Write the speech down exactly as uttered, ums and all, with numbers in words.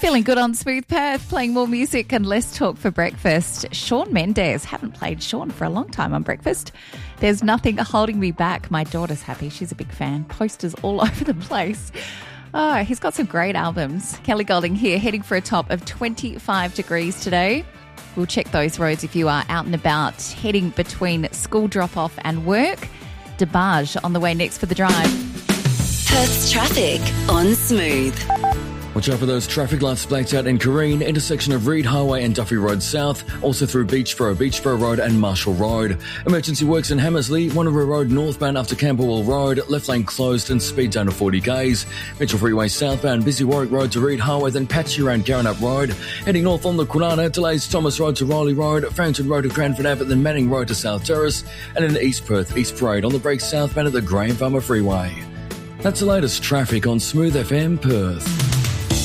Feeling good on Smooth Perth, playing more music and less talk for breakfast. Shawn Mendes. Haven't played Shawn for a long time on breakfast. There's nothing holding me back. My daughter's happy. She's a big fan. Posters all over the place. Oh, he's got some great albums. Kelly Golding here, heading for a top of twenty-five degrees today. We'll check those roads if you are out and about, heading between school drop-off and work. DeBarge on the way next for the drive. Perth's traffic on Smooth. Watch out for those traffic lights blacked out in Careen, intersection of Reed Highway and Duffy Road South, also through Beachboro, Beachboro Road and Marshall Road. Emergency works in Hammersley, Wanneroo Road northbound after Camberwell Road, left lane closed and speed down to forty kays. Mitchell Freeway southbound, busy Warwick Road to Reed Highway, then patchy around Garranup Road. Heading north on the Kwinana, delays Thomas Road to Riley Road, Farrington Road to Cranford Abbott, then Manning Road to South Terrace, and in East Perth, East Parade on the break southbound at the Graham Farmer Freeway. That's the latest traffic on Smooth F M Perth.